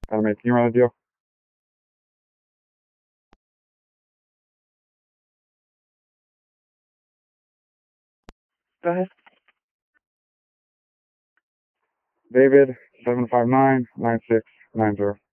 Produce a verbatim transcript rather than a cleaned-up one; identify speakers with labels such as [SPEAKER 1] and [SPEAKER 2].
[SPEAKER 1] Adam, can you run the deal? Go ahead. David, seven five nine, nine six nine zero.